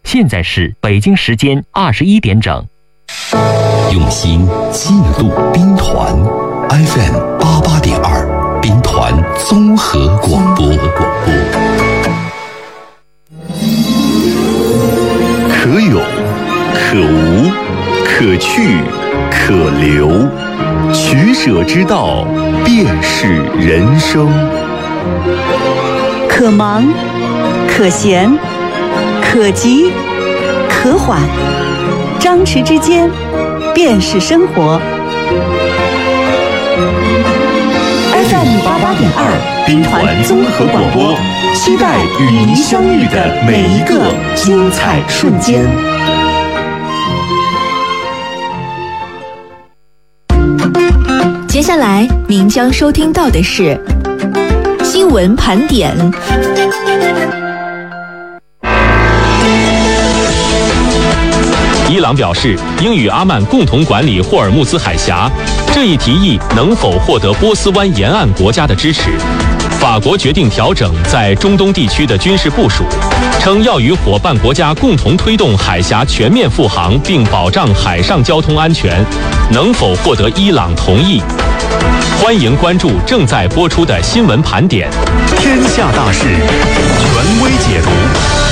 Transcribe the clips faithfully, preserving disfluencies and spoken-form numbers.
现在是北京时间二十一点整。 用心记录兵团 F M 八八点二，兵团综合广播。可有可无，可去可留，取舍之道便是人生。 可忙可闲可急可缓，张弛之间便是生活。 F M 八八点二，兵团综合广播，期待与您相遇的每一个精彩瞬间。 接下来您将收听到的是新闻盘点。 伊朗表示应与阿曼共同管理霍尔木兹海峡，这一提议能否获得波斯湾沿岸国家的支持？法国决定调整在中东地区的军事部署，称要与伙伴国家共同推动海峡全面复航，并保障海上交通安全，能否获得伊朗同意？欢迎关注正在播出的新闻盘点， 天下大事，权威解读。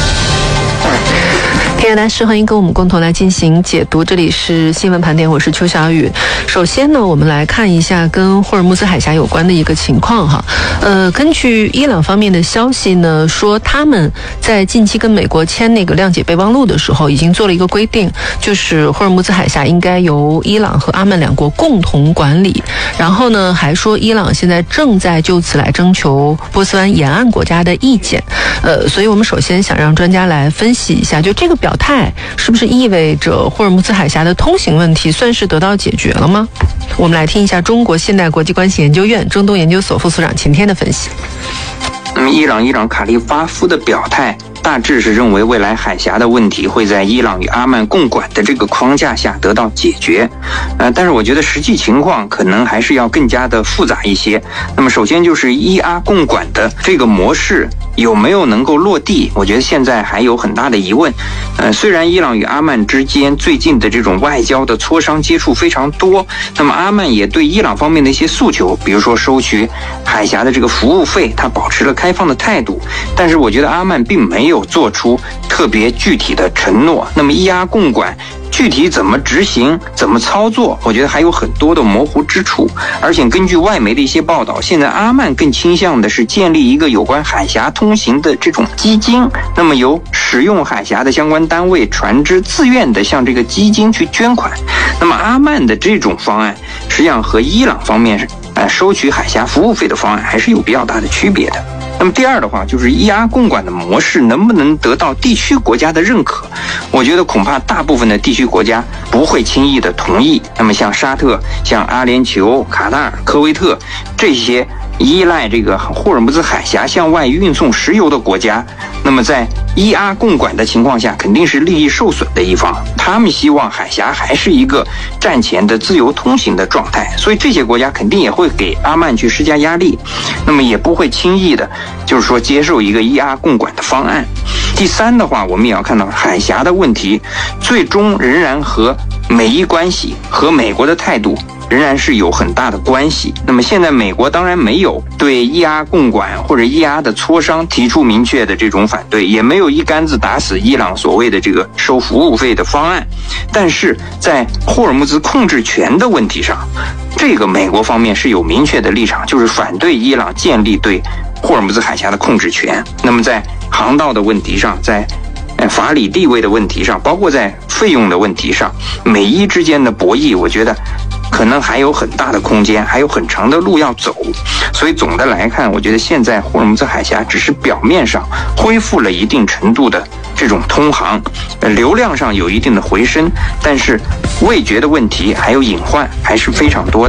天下大事，欢迎跟我们共同来进行解读。这里是新闻盘点，我是邱小雨。首先呢，我们来看一下跟霍尔木兹海峡有关的一个情况哈。呃，根据伊朗方面的消息呢，说他们在近期跟美国签那个谅解备忘录的时候，已经做了一个规定，就是霍尔木兹海峡应该由伊朗和阿曼两国共同管理。然后呢，还说伊朗现在正在就此来征求波斯湾沿岸国家的意见。呃，所以我们首先想让专家来分析一下，就这个表态是不是意味着霍尔木兹海峡的通行问题算是得到解决了吗？我们来听一下中国现代国际关系研究院中东研究所副所长秦天的分析。 嗯，伊朗伊朗卡利巴夫的表态大致是认为未来海峡的问题会在伊朗与阿曼共管的这个框架下得到解决，呃，但是我觉得实际情况可能还是要更加的复杂一些。那么首先就是伊阿共管的这个模式有没有能够落地，我觉得现在还有很大的疑问。呃，虽然伊朗与阿曼之间最近的这种外交的磋商接触非常多，那么阿曼也对伊朗方面的一些诉求，比如说收取海峡的这个服务费，它保持了开放的态度，但是我觉得阿曼并没有做出特别具体的承诺。那么伊阿共管具体怎么执行、怎么操作，我觉得还有很多的模糊之处。而且根据外媒的一些报道，现在阿曼更倾向的是建立一个有关海峡通行的这种基金，那么由使用海峡的相关单位、船只自愿的向这个基金去捐款。那么阿曼的这种方案，实际上和伊朗方面呃收取海峡服务费的方案还是有比较大的区别的。那么第二的话，就是伊阿共管的模式能不能得到地区国家的认可？我觉得恐怕大部分的地区国家不会轻易的同意。那么像沙特、像阿联酋、卡塔尔、科威特这些依赖这个霍尔木兹海峡向外运送石油的国家，那么在伊阿共管的情况下，肯定是利益受损的一方。他们希望海峡还是一个战前的自由通行的状态，所以这些国家肯定也会给阿曼去施加压力，那么也不会轻易的，就是说接受一个伊阿共管的方案。第三的话，我们也要看到海峡的问题，最终仍然和美伊关系和美国的态度仍然是有很大的关系。那么现在美国当然没有对伊阿共管或者伊阿的磋商提出明确的这种反对，也没有一竿子打死伊朗所谓的这个收服务费的方案，但是在霍尔木兹控制权的问题上，这个美国方面是有明确的立场，就是反对伊朗建立对霍尔木兹海峡的控制权。那么在航道的问题上，在法理地位的问题上，包括在费用的问题上，美伊之间的博弈，我觉得可能还有很大的空间，还有很长的路要走。所以总的来看，我觉得现在霍尔木兹海峡只是表面上恢复了一定程度的这种通航，流量上有一定的回升，但是味觉的问题还有隐患还是非常多的。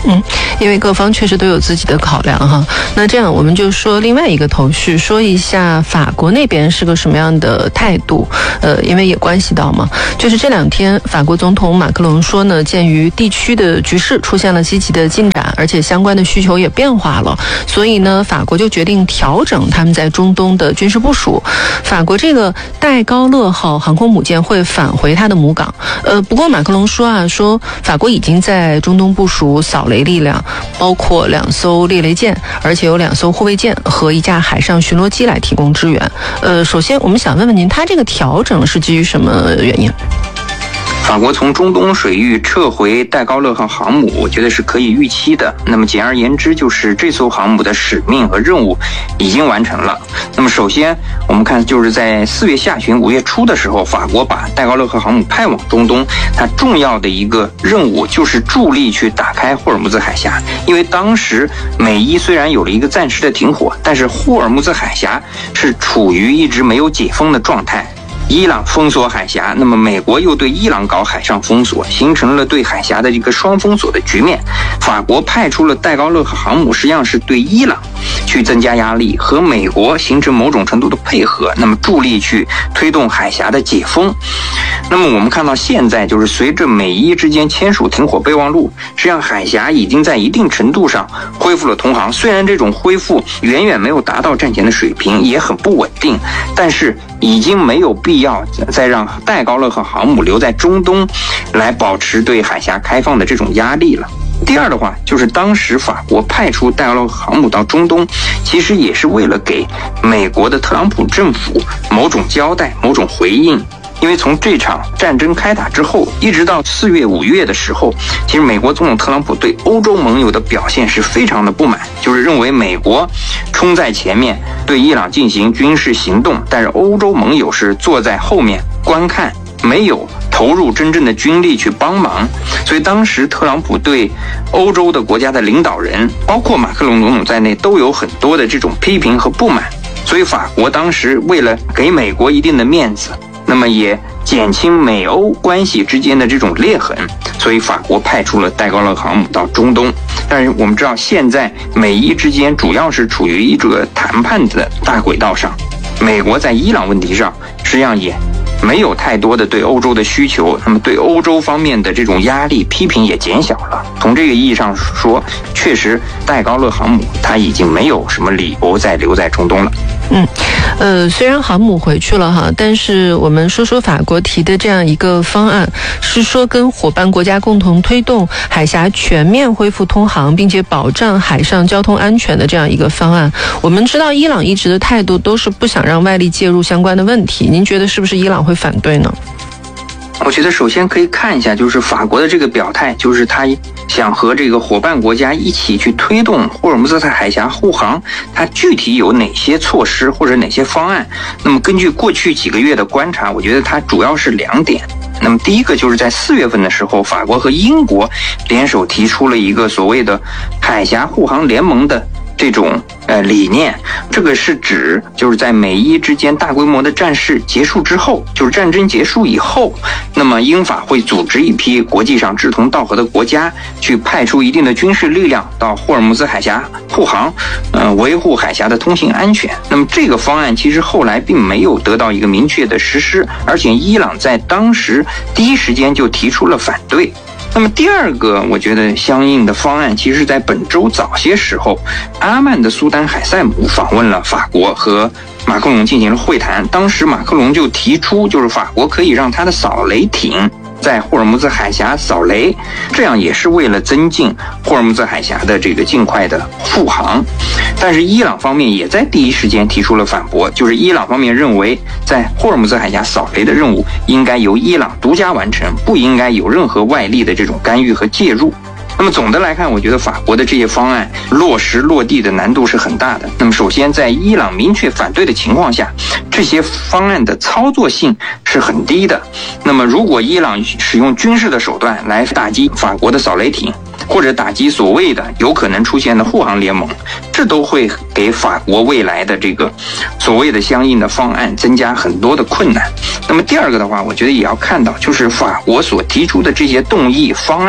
嗯，因为各方确实都有自己的考量哈。那这样我们就说另外一个头绪，说一下法国那边是个什么样的态度。呃，因为也关系到嘛，就是这两天法国总统马克龙说呢，鉴于地区的局势出现了积极的进展，而且相关的需求也变化了，所以呢，法国就决定调整他们在中东的军事部署。法国这个戴高乐号航空母舰会返回它的母港。呃，不过马克龙说啊，说法国已经在中东部署扫雷力量，包括两艘猎雷舰，而且有两艘护卫舰和一架海上巡逻机来提供支援。呃，首先我们想问问您，他这个调整是基于什么原因？ 法国从中东水域撤回戴高乐号航母，我觉得是可以预期的。那么简而言之，就是这艘航母的使命和任务已经完成了。那么首先我们看，就是在四月下旬、五月初的时候，法国把戴高乐号航母派往中东，它重要的一个任务就是助力去打开霍尔木兹海峡。因为当时美伊虽然有了一个暂时的停火，但是霍尔木兹海峡是处于一直没有解封的状态。伊朗封锁海峡，那么美国又对伊朗搞海上封锁，形成了对海峡的一个双封锁的局面。法国派出了戴高乐号航母，实际上是对伊朗去增加压力，和美国形成某种程度的配合，那么助力去推动海峡的解封。那么我们看到现在，就是随着美伊之间签署停火备忘录，实际上海峡已经在一定程度上恢复了通航。虽然这种恢复远远没有达到战前的水平，也很不稳定，但是已经没有必要再让戴高乐号航母留在中东来保持对海峡开放的这种压力了。第二的话，就是当时法国派出戴高乐号航母到中东，其实也是为了给美国的特朗普政府某种交代、某种回应。因为从这场战争开打之后，一直到四月、五月的时候，其实美国总统特朗普对欧洲盟友的表现是非常的不满，就是认为美国冲在前面对伊朗进行军事行动，但是欧洲盟友是坐在后面观看，没有投入真正的军力去帮忙。所以当时特朗普对欧洲的国家的领导人，包括马克龙总统在内，都有很多的这种批评和不满。所以法国当时为了给美国一定的面子，那么也减轻美欧关系之间的这种裂痕，所以法国派出了戴高乐航母到中东。但是我们知道，现在美伊之间主要是处于一个谈判的大轨道上，美国在伊朗问题上实际上也没有太多的对欧洲的需求，那么对欧洲方面的这种压力批评也减小了。从这个意义上说，确实戴高乐航母它已经没有什么理由再留在中东了。 嗯，呃，虽然航母回去了哈，但是我们说说法国提的这样一个方案，是说跟伙伴国家共同推动海峡全面恢复通航，并且保障海上交通安全的这样一个方案。我们知道伊朗一直的态度都是不想让外力介入相关的问题，您觉得是不是伊朗会反对呢？ 我觉得首先可以看一下，就是法国的这个表态，就是他想和这个伙伴国家一起去推动霍尔木兹海峡护航，它具体有哪些措施或者哪些方案？那么根据过去几个月的观察，我觉得它主要是两点。那么第一个就是在四月份的时候，法国和英国联手提出了一个所谓的海峡护航联盟的这种呃理念。这个是指就是在美伊之间大规模的战事结束之后，就是战争结束以后，那么英法会组织一批国际上志同道合的国家，去派出一定的军事力量到霍尔木兹海峡护航，呃维护海峡的通行安全。那么这个方案其实后来并没有得到一个明确的实施，而且伊朗在当时第一时间就提出了反对。那么第二个，我觉得相应的方案，其实在本周早些时候，阿曼的苏丹海塞姆访问了法国，和马克龙进行了会谈。当时马克龙就提出，就是法国可以让他的扫雷艇在霍尔木兹海峡扫雷，这样也是为了增进霍尔木兹海峡的这个尽快的复航。但是伊朗方面也在第一时间提出了反驳，就是伊朗方面认为，在霍尔木兹海峡扫雷的任务应该由伊朗独家完成，不应该有任何外力的这种干预和介入。那么总的来看，我觉得法国的这些方案落实落地的难度是很大的。那么首先，在伊朗明确反对的情况下，这些方案的操作性是很低的。那么如果伊朗使用军事的手段来打击法国的扫雷艇，或者打击所谓的有可能出现的护航联盟，这都会给法国未来的这个所谓的相应的方案增加很多的困难。那么第二个的话，我觉得也要看到，就是法国所提出的这些动议方案，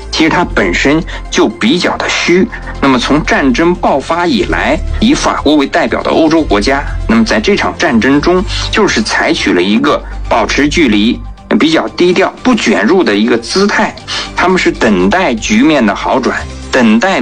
其实它本身就比较的虚。那么从战争爆发以来，以法国为代表的欧洲国家，那么在这场战争中，就是采取了一个保持距离、比较低调、不卷入的一个姿态。他们是等待局面的好转，等待